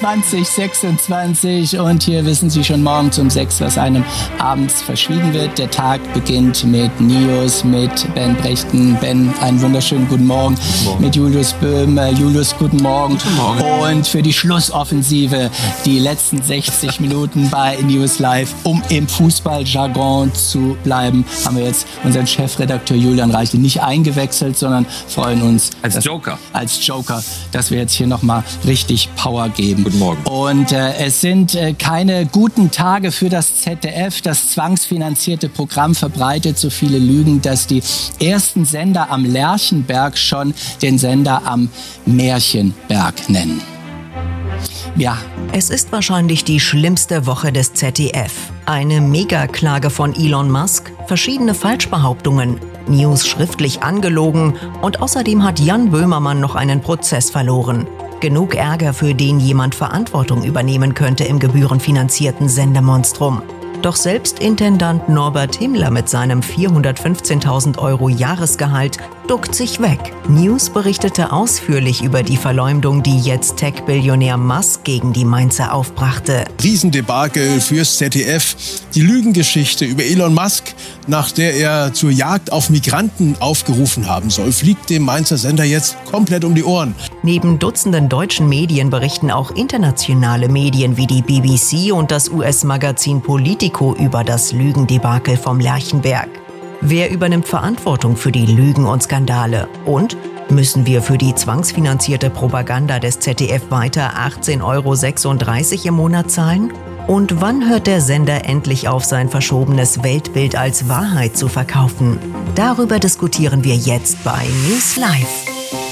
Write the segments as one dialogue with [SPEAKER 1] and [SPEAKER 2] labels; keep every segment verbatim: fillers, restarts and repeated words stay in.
[SPEAKER 1] zwanzig sechsundzwanzig und hier wissen Sie schon morgens um sechs, was einem abends verschwiegen wird. Der Tag beginnt mit News, mit Ben Brechten. Ben, einen wunderschönen guten Morgen.
[SPEAKER 2] Guten Morgen.
[SPEAKER 1] Mit Julius Böhm. Julius, guten Morgen.
[SPEAKER 2] Guten Morgen.
[SPEAKER 1] Und für die Schlussoffensive die letzten sechzig Minuten bei News Live, um im Fußballjargon zu bleiben, haben wir jetzt unseren Chefredakteur Julian Reichel nicht eingewechselt, sondern freuen uns
[SPEAKER 2] als
[SPEAKER 1] dass,
[SPEAKER 2] Joker,
[SPEAKER 1] als Joker, dass wir jetzt hier nochmal richtig Power geben.
[SPEAKER 2] Guten Morgen.
[SPEAKER 1] Und äh, es sind äh, keine guten Tage für das Z D F. Das zwangsfinanzierte Programm verbreitet so viele Lügen, dass die ersten Sender am Lerchenberg schon den Sender am Märchenberg nennen. Ja.
[SPEAKER 3] Es ist wahrscheinlich die schlimmste Woche des Z D F. Eine Megaklage von Elon Musk, verschiedene Falschbehauptungen, News schriftlich angelogen und außerdem hat Jan Böhmermann noch einen Prozess verloren. Genug Ärger, für den jemand Verantwortung übernehmen könnte im gebührenfinanzierten Sendemonstrum. Doch selbst Intendant Norbert Himmler mit seinem vierhundertfünfzehntausend Euro Jahresgehalt duckt sich weg. News berichtete ausführlich über die Verleumdung, die jetzt Tech-Billionär Musk gegen die Mainzer aufbrachte.
[SPEAKER 4] Riesendebakel fürs Z D F. Die Lügengeschichte über Elon Musk, nach der er zur Jagd auf Migranten aufgerufen haben soll, fliegt dem Mainzer Sender jetzt komplett um die Ohren.
[SPEAKER 3] Neben Dutzenden deutschen Medien berichten auch internationale Medien wie die B B C und das U S-Magazin Politico über das Lügendebakel vom Lerchenberg. Wer übernimmt Verantwortung für die Lügen und Skandale? Und müssen wir für die zwangsfinanzierte Propaganda des Z D F weiter achtzehn Euro sechsunddreißig im Monat zahlen? Und wann hört der Sender endlich auf, sein verschobenes Weltbild als Wahrheit zu verkaufen? Darüber diskutieren wir jetzt bei News Live.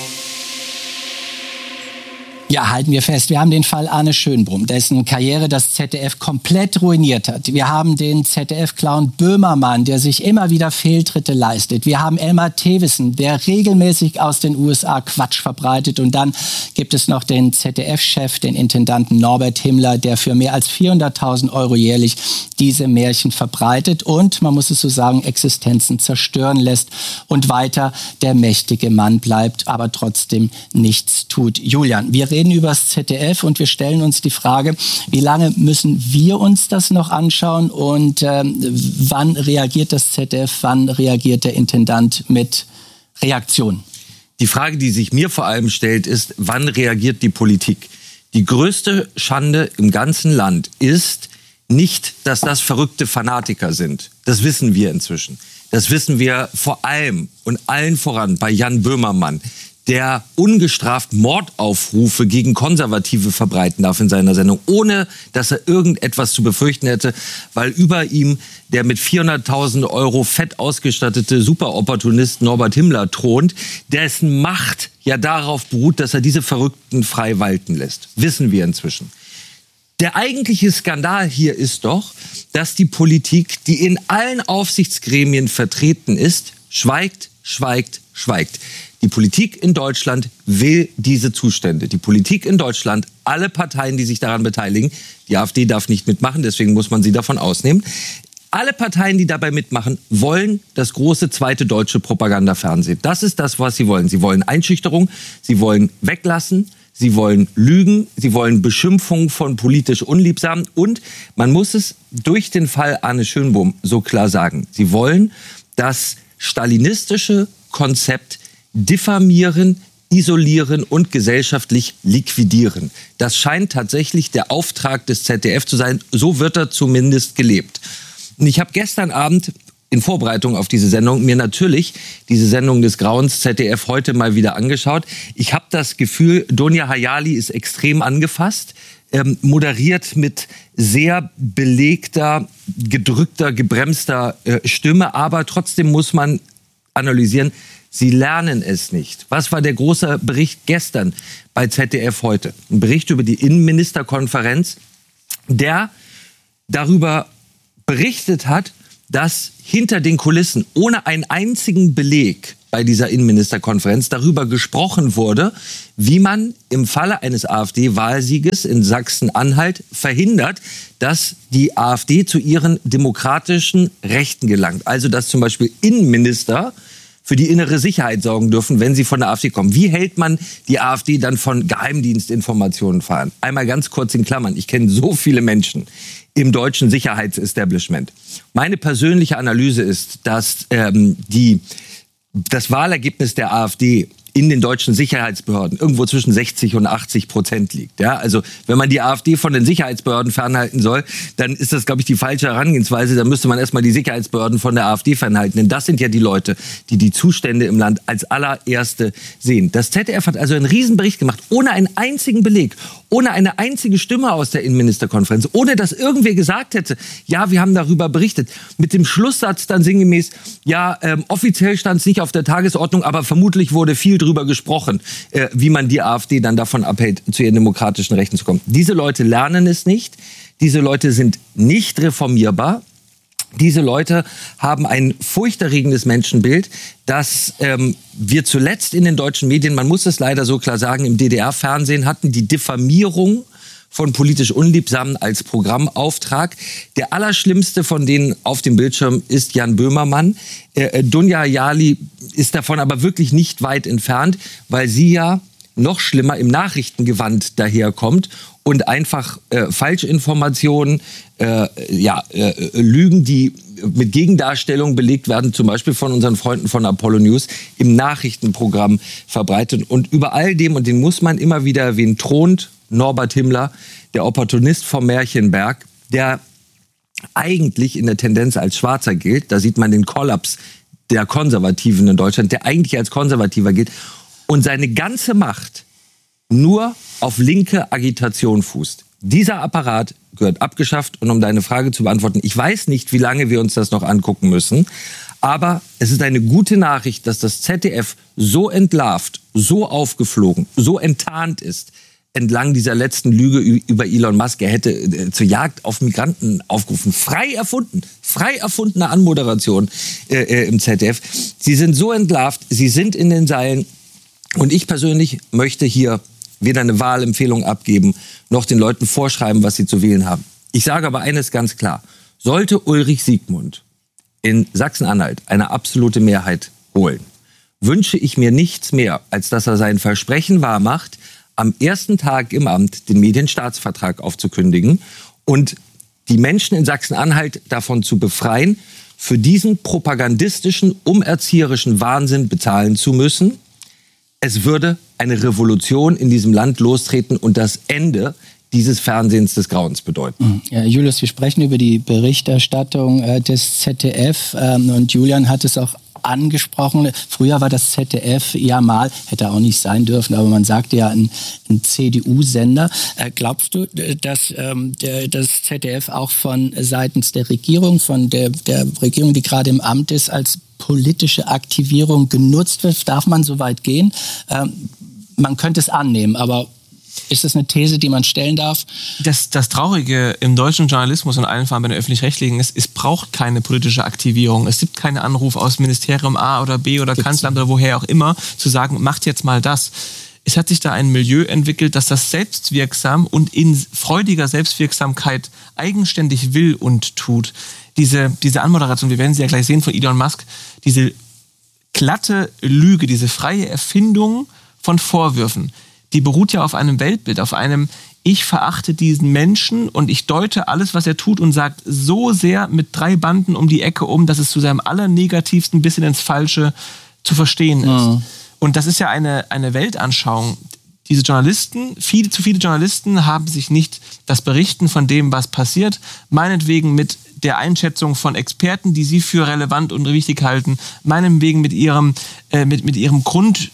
[SPEAKER 1] Ja, halten wir fest, wir haben den Fall Arne Schönbrunn, dessen Karriere das Z D F komplett ruiniert hat. Wir haben den Z D F-Clown Böhmermann, der sich immer wieder Fehltritte leistet. Wir haben Elmar Thewissen, der regelmäßig aus den U S A Quatsch verbreitet. Und dann gibt es noch den Z D F-Chef, den Intendanten Norbert Himmler, der für mehr als vierhunderttausend Euro jährlich diese Märchen verbreitet und, man muss es so sagen, Existenzen zerstören lässt und weiter der mächtige Mann bleibt, aber trotzdem nichts tut. Julian, wir reden über das Z D F und wir stellen uns die Frage, wie lange müssen wir uns das noch anschauen und ähm, wann reagiert das Z D F, wann reagiert der Intendant mit Reaktion?
[SPEAKER 2] Die Frage, die sich mir vor allem stellt, ist, wann reagiert die Politik? Die größte Schande im ganzen Land ist nicht, dass das verrückte Fanatiker sind. Das wissen wir inzwischen. Das wissen wir vor allem und allen voran bei Jan Böhmermann, der ungestraft Mordaufrufe gegen Konservative verbreiten darf in seiner Sendung, ohne dass er irgendetwas zu befürchten hätte, weil über ihm der mit vierhunderttausend Euro fett ausgestattete Superopportunist Norbert Himmler thront, dessen Macht ja darauf beruht, dass er diese Verrückten frei walten lässt. Wissen wir inzwischen. Der eigentliche Skandal hier ist doch, dass die Politik, die in allen Aufsichtsgremien vertreten ist, schweigt, schweigt, schweigt. Die Politik in Deutschland will diese Zustände. Die Politik in Deutschland, alle Parteien, die sich daran beteiligen, die AfD darf nicht mitmachen, deswegen muss man sie davon ausnehmen. Alle Parteien, die dabei mitmachen, wollen das große zweite deutsche Propagandafernsehen. Das ist das, was sie wollen. Sie wollen Einschüchterung, sie wollen weglassen, sie wollen Lügen, sie wollen Beschimpfung von politisch Unliebsamen und man muss es durch den Fall Arne Schönbrunn so klar sagen. Sie wollen das stalinistische Konzept diffamieren, isolieren und gesellschaftlich liquidieren. Das scheint tatsächlich der Auftrag des Z D F zu sein. So wird er zumindest gelebt. Und ich habe gestern Abend in Vorbereitung auf diese Sendung mir natürlich diese Sendung des Grauens Z D F heute mal wieder angeschaut. Ich habe das Gefühl, Donja Hayali ist extrem angefasst, ähm, moderiert mit sehr belegter, gedrückter, gebremster äh, Stimme. Aber trotzdem muss man analysieren, sie lernen es nicht. Was war der große Bericht gestern bei Z D F heute? Ein Bericht über die Innenministerkonferenz, der darüber berichtet hat, dass hinter den Kulissen ohne einen einzigen Beleg bei dieser Innenministerkonferenz darüber gesprochen wurde, wie man im Falle eines AfD-Wahlsieges in Sachsen-Anhalt verhindert, dass die AfD zu ihren demokratischen Rechten gelangt. Also dass zum Beispiel Innenminister für die innere Sicherheit sorgen dürfen, wenn sie von der AfD kommen. Wie hält man die AfD dann von Geheimdienstinformationen fern? Einmal ganz kurz in Klammern. Ich kenne so viele Menschen im deutschen Sicherheitsestablishment. Meine persönliche Analyse ist, dass ähm, die, das Wahlergebnis der AfD in den deutschen Sicherheitsbehörden irgendwo zwischen sechzig und achtzig Prozent liegt. Ja, also wenn man die AfD von den Sicherheitsbehörden fernhalten soll, dann ist das, glaube ich, die falsche Herangehensweise. Dann müsste man erstmal die Sicherheitsbehörden von der AfD fernhalten. Denn das sind ja die Leute, die die Zustände im Land als allererste sehen. Das Z D F hat also einen Riesenbericht gemacht, ohne einen einzigen Beleg, ohne eine einzige Stimme aus der Innenministerkonferenz, ohne dass irgendwer gesagt hätte, ja, wir haben darüber berichtet. Mit dem Schlusssatz dann sinngemäß, ja, ähm, offiziell stand es nicht auf der Tagesordnung, aber vermutlich wurde viel drüber gesprochen, äh, wie man die AfD dann davon abhält, zu ihren demokratischen Rechten zu kommen. Diese Leute lernen es nicht. Diese Leute sind nicht reformierbar. Diese Leute haben ein furchterregendes Menschenbild, das ähm, wir zuletzt in den deutschen Medien, man muss es leider so klar sagen, im D D R-Fernsehen hatten, die Diffamierung von politisch Unliebsamen als Programmauftrag. Der allerschlimmste von denen auf dem Bildschirm ist Jan Böhmermann. Äh, Dunja Hayali ist davon aber wirklich nicht weit entfernt, weil sie ja noch schlimmer im Nachrichtengewand daherkommt und einfach äh, Falschinformationen, äh, ja, äh, Lügen, die mit Gegendarstellungen belegt werden, zum Beispiel von unseren Freunden von Apollo News, im Nachrichtenprogramm verbreitet. Und über all dem, und den muss man immer wieder erwähnen, thront Norbert Himmler, der Opportunist vom Märchenberg, der eigentlich in der Tendenz als Schwarzer gilt. Da sieht man den Kollaps der Konservativen in Deutschland, der eigentlich als Konservativer gilt und seine ganze Macht nur auf linke Agitation fußt. Dieser Apparat gehört abgeschafft. Und um deine Frage zu beantworten, ich weiß nicht, wie lange wir uns das noch angucken müssen, aber es ist eine gute Nachricht, dass das Z D F so entlarvt, so aufgeflogen, so enttarnt ist, entlang dieser letzten Lüge über Elon Musk. Er hätte äh, zur Jagd auf Migranten aufgerufen. Frei erfunden. Frei erfundene Anmoderation äh, äh, im Z D F. Sie sind so entlarvt, sie sind in den Seilen. Und ich persönlich möchte hier weder eine Wahlempfehlung abgeben, noch den Leuten vorschreiben, was sie zu wählen haben. Ich sage aber eines ganz klar. Sollte Ulrich Siegmund in Sachsen-Anhalt eine absolute Mehrheit holen, wünsche ich mir nichts mehr, als dass er sein Versprechen wahrmacht, am ersten Tag im Amt den Medienstaatsvertrag aufzukündigen und die Menschen in Sachsen-Anhalt davon zu befreien, für diesen propagandistischen, umerzieherischen Wahnsinn bezahlen zu müssen. Es würde eine Revolution in diesem Land lostreten und das Ende dieses Fernsehens des Grauens bedeuten.
[SPEAKER 1] Ja, Julius, wir sprechen über die Berichterstattung äh, des Z D F ähm, und Julian hat es auch angesprochen. Früher war das Z D F ja mal, hätte auch nicht sein dürfen, aber man sagte ja ein, ein C D U-Sender. Äh, glaubst du, dass ähm, der, das Z D F auch von seitens der Regierung, von der, der Regierung, die gerade im Amt ist, als politische Aktivierung genutzt wird? Darf man so weit gehen? Ähm, man könnte es annehmen, aber ist das eine These, die man stellen darf?
[SPEAKER 5] Das, das Traurige im deutschen Journalismus und allen vor allem bei den Öffentlich-Rechtlichen ist, es braucht keine politische Aktivierung. Es gibt keinen Anruf aus Ministerium A oder B oder Gibt's Kanzleramt oder woher auch immer, zu sagen, macht jetzt mal das. Es hat sich da ein Milieu entwickelt, das das selbstwirksam und in freudiger Selbstwirksamkeit eigenständig will und tut. Diese, diese Anmoderation, wir werden sie ja gleich sehen von Elon Musk, diese glatte Lüge, diese freie Erfindung von Vorwürfen, die beruht ja auf einem Weltbild, auf einem, ich verachte diesen Menschen und ich deute alles, was er tut und sagt so sehr mit drei Banden um die Ecke um, dass es zu seinem allernegativsten bisschen ins Falsche zu verstehen ist. Mhm. Und das ist ja eine, eine Weltanschauung. Diese Journalisten, viele, zu viele Journalisten haben sich nicht das Berichten von dem, was passiert, meinetwegen mit der Einschätzung von Experten, die sie für relevant und wichtig halten, meinetwegen mit ihrem, äh, mit, mit ihrem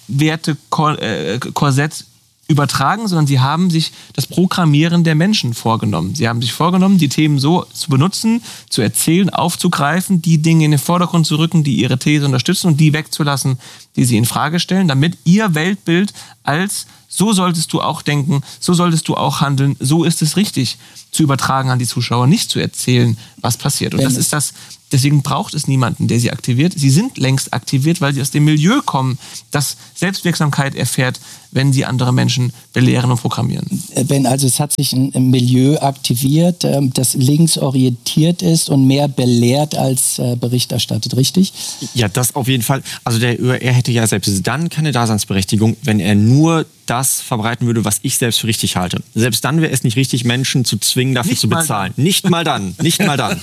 [SPEAKER 5] Grundwerte-Korsett übertragen, sondern sie haben sich das Programmieren der Menschen vorgenommen. Sie haben sich vorgenommen, die Themen so zu benutzen, zu erzählen, aufzugreifen, die Dinge in den Vordergrund zu rücken, die ihre These unterstützen und die wegzulassen, die sie in Frage stellen, damit ihr Weltbild als so solltest du auch denken, so solltest du auch handeln, so ist es richtig zu übertragen an die Zuschauer, nicht zu erzählen, was passiert. Und das ist das, deswegen braucht es niemanden, der sie aktiviert. Sie sind längst aktiviert, weil sie aus dem Milieu kommen, das Selbstwirksamkeit erfährt, wenn sie andere Menschen belehren und programmieren.
[SPEAKER 1] Ben, also es hat sich ein Milieu aktiviert, das linksorientiert ist und mehr belehrt als Bericht erstattet, richtig?
[SPEAKER 6] Ja, das auf jeden Fall. Also der Ö R, er hätte ja selbst dann keine Daseinsberechtigung, wenn er nur das verbreiten würde, was ich selbst für richtig halte. Selbst dann wäre es nicht richtig, Menschen zu zwingen, dafür nicht zu bezahlen. Mal nicht mal dann. Nicht mal dann.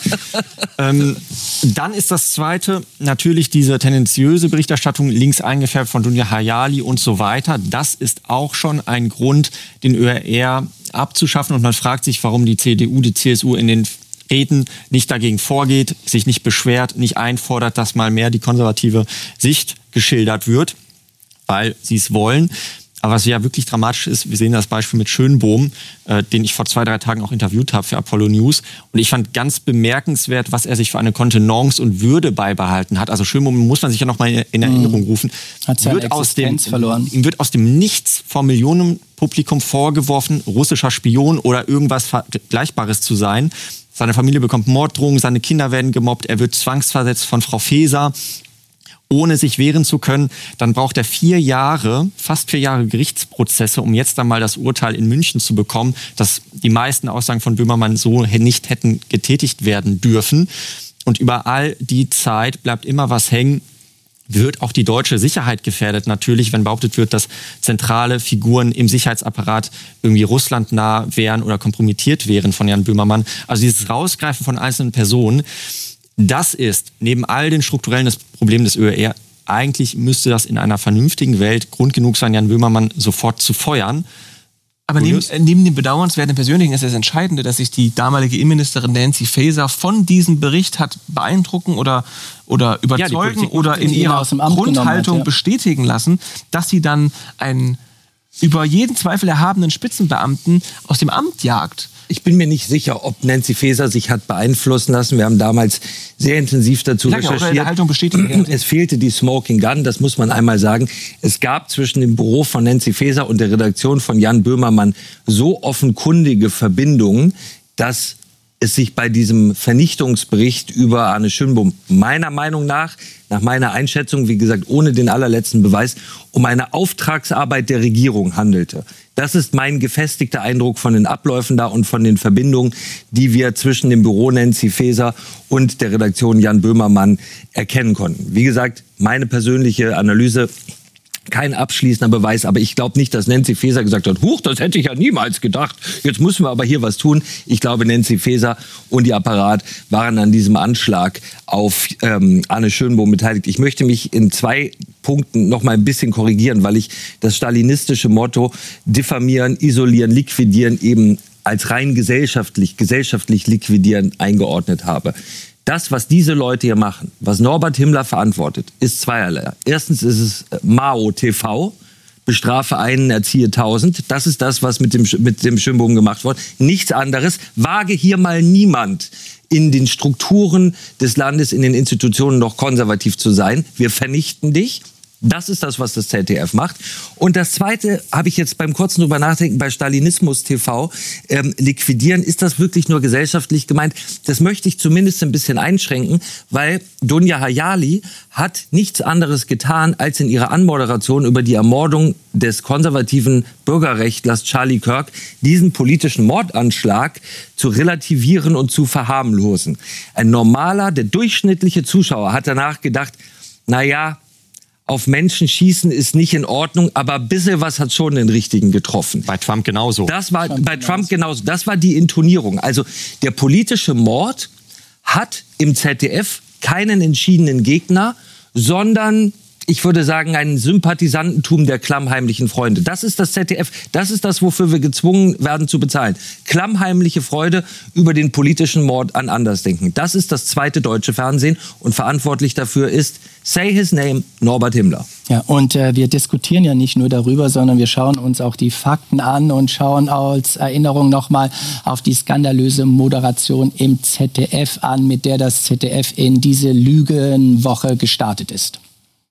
[SPEAKER 6] ähm, dann ist das Zweite natürlich diese tendenziöse Berichterstattung, links eingefärbt von Dunja Hayali und so weiter. Das ist auch schon ein Grund, den Ö R R abzuschaffen. Und man fragt sich, warum die C D U, die C S U in den Reden nicht dagegen vorgeht, sich nicht beschwert, nicht einfordert, dass mal mehr die konservative Sicht geschildert wird, weil sie es wollen. Aber was ja wirklich dramatisch ist, wir sehen das Beispiel mit Schönbohm, äh, den ich vor zwei, drei Tagen auch interviewt habe für Apollo News. Und ich fand ganz bemerkenswert, was er sich für eine Kontenance und Würde beibehalten hat. Also Schönbohm muss man sich ja noch mal in Erinnerung rufen.
[SPEAKER 1] Hat seine wird aus dem, verloren.
[SPEAKER 6] Ihm wird aus dem Nichts vor Millionenpublikum vorgeworfen, russischer Spion oder irgendwas Vergleichbares zu sein. Seine Familie bekommt Morddrohungen, seine Kinder werden gemobbt, er wird zwangsversetzt von Frau Faeser, ohne sich wehren zu können. Dann braucht er vier Jahre, fast vier Jahre Gerichtsprozesse, um jetzt einmal das Urteil in München zu bekommen, dass die meisten Aussagen von Böhmermann so nicht hätten getätigt werden dürfen. Und über all die Zeit bleibt immer was hängen. Wird auch die deutsche Sicherheit gefährdet natürlich, wenn behauptet wird, dass zentrale Figuren im Sicherheitsapparat irgendwie russlandnah wären oder kompromittiert wären von Jan Böhmermann. Also dieses Rausgreifen von einzelnen Personen, das ist neben all den strukturellen Problemen des Ö R R, eigentlich müsste das in einer vernünftigen Welt Grund genug sein, Jan Böhmermann sofort zu feuern.
[SPEAKER 5] Aber neben, neben dem bedauernswerten Persönlichen ist das Entscheidende, dass sich die damalige Innenministerin Nancy Faeser von diesem Bericht hat beeindrucken oder, oder überzeugen ja, oder in ihrer Grundhaltung hat, ja. bestätigen lassen, dass sie dann einen über jeden Zweifel erhabenen Spitzenbeamten aus dem Amt jagt.
[SPEAKER 2] Ich bin mir nicht sicher, ob Nancy Faeser sich hat beeinflussen lassen. Wir haben damals sehr intensiv dazu
[SPEAKER 5] Lange
[SPEAKER 2] recherchiert.
[SPEAKER 5] Oder der Haltung bestätigen.
[SPEAKER 2] Es fehlte die Smoking Gun, das muss man einmal sagen. Es gab zwischen dem Büro von Nancy Faeser und der Redaktion von Jan Böhmermann so offenkundige Verbindungen, dass es sich bei diesem Vernichtungsbericht über Arne Schönbohm meiner Meinung nach, nach meiner Einschätzung, wie gesagt, ohne den allerletzten Beweis, um eine Auftragsarbeit der Regierung handelte. Das ist mein gefestigter Eindruck von den Abläufen da und von den Verbindungen, die wir zwischen dem Büro Nancy Faeser und der Redaktion Jan Böhmermann erkennen konnten. Wie gesagt, meine persönliche Analyse, kein abschließender Beweis, aber ich glaube nicht, dass Nancy Faeser gesagt hat, huch, das hätte ich ja niemals gedacht, jetzt müssen wir aber hier was tun. Ich glaube, Nancy Faeser und ihr Apparat waren an diesem Anschlag auf ähm, Arne Schönbohm beteiligt. Ich möchte mich in zwei Punkten noch mal ein bisschen korrigieren, weil ich das stalinistische Motto diffamieren, isolieren, liquidieren eben als rein gesellschaftlich, gesellschaftlich liquidieren eingeordnet habe. Das, was diese Leute hier machen, was Norbert Himmler verantwortet, ist zweierlei. Erstens ist es Mao T V, bestrafe einen, erziehe tausend. Das ist das, was mit dem, mit dem Schönbohm gemacht wurde. Nichts anderes. Wage hier mal niemand in den Strukturen des Landes, in den Institutionen noch konservativ zu sein. Wir vernichten dich. Das ist das, was das Z D F macht. Und das Zweite habe ich jetzt beim kurzen drüber nachdenken, bei Stalinismus T V, ähm, liquidieren, ist das wirklich nur gesellschaftlich gemeint? Das möchte ich zumindest ein bisschen einschränken, weil Dunja Hayali hat nichts anderes getan, als in ihrer Anmoderation über die Ermordung des konservativen Bürgerrechtlers Charlie Kirk diesen politischen Mordanschlag zu relativieren und zu verharmlosen. Ein normaler, der durchschnittliche Zuschauer hat danach gedacht, na ja, auf Menschen schießen ist nicht in Ordnung, aber ein bisschen was hat schon den Richtigen getroffen.
[SPEAKER 6] Bei Trump genauso.
[SPEAKER 2] Das war Trump bei Trump genauso. Das war die Intonierung. Also der politische Mord hat im Z D F keinen entschiedenen Gegner, sondern, ich würde sagen, ein Sympathisantentum der klammheimlichen Freunde. Das ist das Z D F. Das ist das, wofür wir gezwungen werden zu bezahlen. Klammheimliche Freude über den politischen Mord an Andersdenken. Das ist das zweite deutsche Fernsehen und verantwortlich dafür ist, say his name, Norbert Himmler.
[SPEAKER 1] Ja, und äh, wir diskutieren ja nicht nur darüber, sondern wir schauen uns auch die Fakten an und schauen als Erinnerung nochmal auf die skandalöse Moderation im Z D F an, mit der das Z D F in diese Lügenwoche gestartet ist.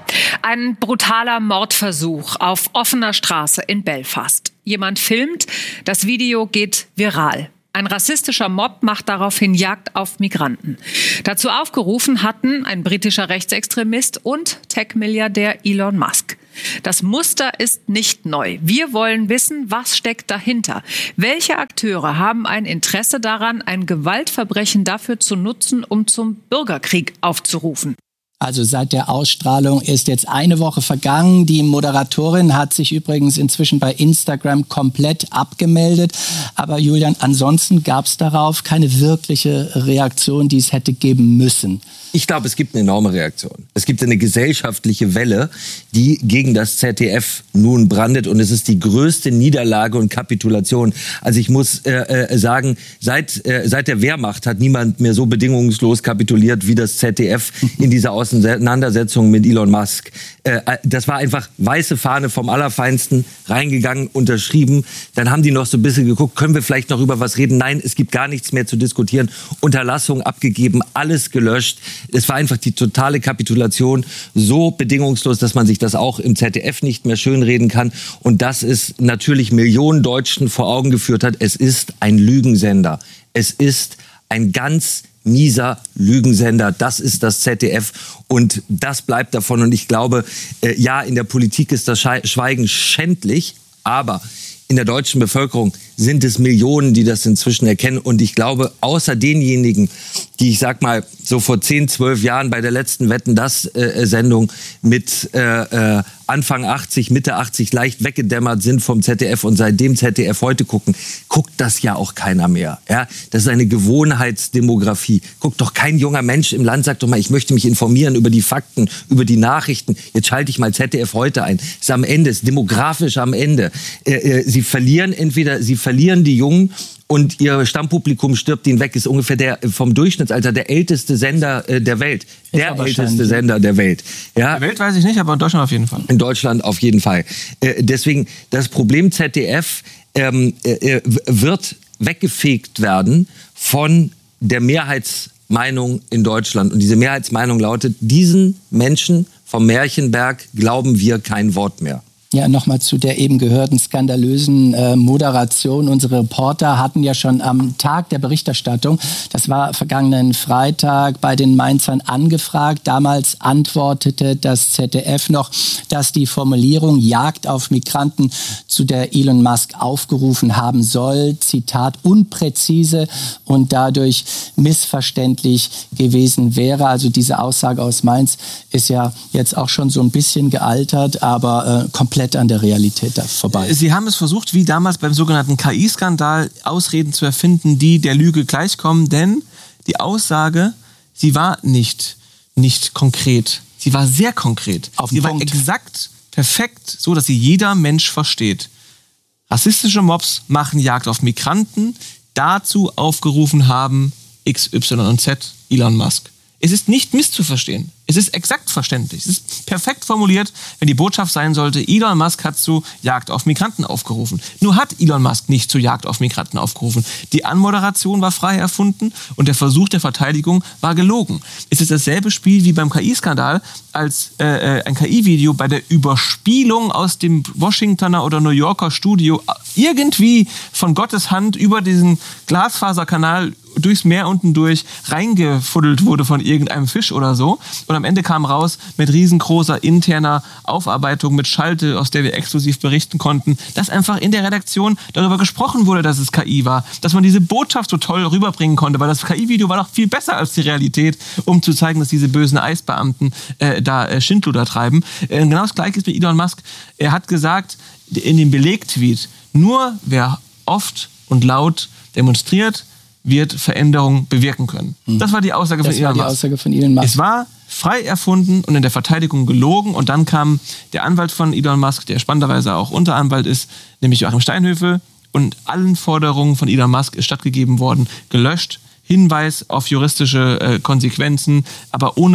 [SPEAKER 7] Ein brutaler Mordversuch auf offener Straße in Belfast. Jemand filmt, das Video geht viral. Ein rassistischer Mob macht daraufhin Jagd auf Migranten. Dazu aufgerufen hatten ein britischer Rechtsextremist und Tech-Milliardär Elon Musk. Das Muster ist nicht neu. Wir wollen wissen, was steckt dahinter. Welche Akteure haben ein Interesse daran, ein Gewaltverbrechen dafür zu nutzen, um zum Bürgerkrieg aufzurufen?
[SPEAKER 1] Also seit der Ausstrahlung ist jetzt eine Woche vergangen. Die Moderatorin hat sich übrigens inzwischen bei Instagram komplett abgemeldet. Aber Julian, ansonsten gab es darauf keine wirkliche Reaktion, die es hätte geben müssen.
[SPEAKER 2] Ich glaube, es gibt eine enorme Reaktion. Es gibt eine gesellschaftliche Welle, die gegen das Z D F nun brandet. Und es ist die größte Niederlage und Kapitulation. Also ich muss äh, äh, sagen, seit, äh, seit der Wehrmacht hat niemand mehr so bedingungslos kapituliert wie das Z D F in dieser Auseinandersetzung mit Elon Musk. Äh, das war einfach weiße Fahne vom Allerfeinsten, reingegangen, unterschrieben. Dann haben die noch so ein bisschen geguckt, können wir vielleicht noch über was reden? Nein, es gibt gar nichts mehr zu diskutieren. Unterlassung abgegeben, alles gelöscht. Es war einfach die totale Kapitulation, so bedingungslos, dass man sich das auch im Z D F nicht mehr schönreden kann. Und das ist natürlich Millionen Deutschen vor Augen geführt hat. Es ist ein Lügensender. Es ist ein ganz mieser Lügensender. Das ist das Z D F und das bleibt davon. Und ich glaube, äh, ja, in der Politik ist das Schweigen schändlich, aber in der deutschen Bevölkerung sind es Millionen, die das inzwischen erkennen. Und ich glaube, außer denjenigen, die, ich sag mal, so vor zehn, zwölf Jahren bei der letzten Wetten, das äh, Sendung mit äh, äh, Anfang achtzig, Mitte achtzig leicht weggedämmert sind vom Z D F und seitdem Z D F heute gucken, guckt das ja auch keiner mehr. Ja? Das ist eine Gewohnheitsdemografie. Guckt doch kein junger Mensch im Land, sagt doch mal, ich möchte mich informieren über die Fakten, über die Nachrichten. Jetzt schalte ich mal Z D F heute ein. Ist am Ende, ist demografisch am Ende. Äh, äh, sie verlieren entweder, sie verlieren die Jungen, und ihr Stammpublikum stirbt ihnen weg, ist ungefähr der vom Durchschnittsalter der älteste Sender äh, der Welt. Der älteste Sender der Welt. Ja?
[SPEAKER 5] Der Welt weiß ich nicht, aber in Deutschland auf jeden Fall.
[SPEAKER 2] In Deutschland auf jeden Fall. Äh, deswegen, das Problem Z D F ähm, äh, wird weggefegt werden von der Mehrheitsmeinung in Deutschland. Und diese Mehrheitsmeinung lautet, diesen Menschen vom Märchenberg glauben wir kein Wort mehr.
[SPEAKER 1] Ja, nochmal zu der eben gehörten skandalösen äh, Moderation. Unsere Reporter hatten ja schon am Tag der Berichterstattung, das war vergangenen Freitag, bei den Mainzern angefragt. Damals antwortete das Z D F noch, dass die Formulierung Jagd auf Migranten, zu der Elon Musk aufgerufen haben soll, Zitat, unpräzise und dadurch missverständlich gewesen wäre. Also diese Aussage aus Mainz ist ja jetzt auch schon so ein bisschen gealtert, aber äh, komplett an der Realität da vorbei.
[SPEAKER 5] Sie haben es versucht, wie damals beim sogenannten K I-Skandal, Ausreden zu erfinden, die der Lüge gleichkommen, denn die Aussage, sie war nicht, nicht konkret. Sie war sehr konkret.
[SPEAKER 1] Auf den
[SPEAKER 5] sie war
[SPEAKER 1] Punkt.
[SPEAKER 5] exakt, perfekt, so dass sie jeder Mensch versteht. Rassistische Mobs machen Jagd auf Migranten, dazu aufgerufen haben X, Y und Z, Elon Musk. Es ist nicht misszuverstehen. Es ist exakt verständlich. Es ist perfekt formuliert, wenn die Botschaft sein sollte, Elon Musk hat zu Jagd auf Migranten aufgerufen. Nur hat Elon Musk nicht zu Jagd auf Migranten aufgerufen. Die Anmoderation war frei erfunden und der Versuch der Verteidigung war gelogen. Es ist dasselbe Spiel wie beim K I-Skandal, als äh, ein K I-Video bei der Überspielung aus dem Washingtoner oder New Yorker Studio irgendwie von Gottes Hand über diesen Glasfaserkanal durchs Meer unten durch reingefuddelt wurde von irgendeinem Fisch oder so. Und am Ende kam raus mit riesengroßer interner Aufarbeitung mit Schalte, aus der wir exklusiv berichten konnten, dass einfach in der Redaktion darüber gesprochen wurde, dass es K I war. Dass man diese Botschaft so toll rüberbringen konnte, weil das K I-Video war doch viel besser als die Realität, um zu zeigen, dass diese bösen Eisbeamten äh, da äh, Schindluder treiben. Äh, genau das Gleiche ist mit Elon Musk. Er hat gesagt, in dem Belegtweet, nur wer oft und laut demonstriert, wird Veränderung bewirken können. Das war die Aussage von
[SPEAKER 1] das
[SPEAKER 5] Elon
[SPEAKER 1] war die
[SPEAKER 5] Musk.
[SPEAKER 1] Aussage von Elon Musk.
[SPEAKER 5] Es war frei erfunden und in der Verteidigung gelogen. Und dann kam der Anwalt von Elon Musk, der spannenderweise auch Unteranwalt ist, nämlich Joachim Steinhöfel. Und allen Forderungen von Elon Musk ist stattgegeben worden, gelöscht. Hinweis auf juristische äh, Konsequenzen, aber ohne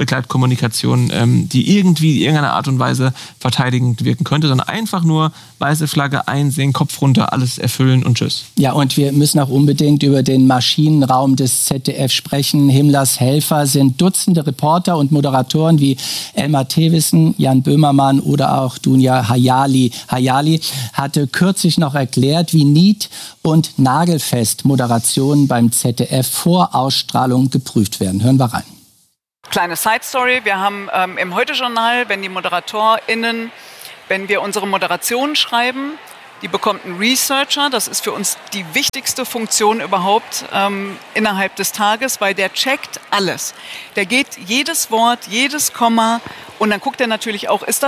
[SPEAKER 5] Begleitkommunikation, ähm, die irgendwie in irgendeiner Art und Weise verteidigend wirken könnte, sondern einfach nur weiße Flagge einsehen, Kopf runter, alles erfüllen und tschüss.
[SPEAKER 1] Ja, und wir müssen auch unbedingt über den Maschinenraum des Z D F sprechen. Himmlers Helfer sind Dutzende Reporter und Moderatoren wie Elmar Thewissen, Jan Böhmermann oder auch Dunja Hayali. Hayali hatte kürzlich noch erklärt, wie nied- und nagelfest Moderationen beim Z D F vor Ausstrahlung geprüft werden. Hören wir rein.
[SPEAKER 8] Kleine Side-Story. Wir haben ähm, im Heute-Journal, wenn die ModeratorInnen, wenn wir unsere Moderation schreiben, die bekommt einen Researcher. Das ist für uns die wichtigste Funktion überhaupt ähm, innerhalb des Tages, weil der checkt alles. Der geht jedes Wort, jedes Komma und dann guckt er natürlich auch, ist das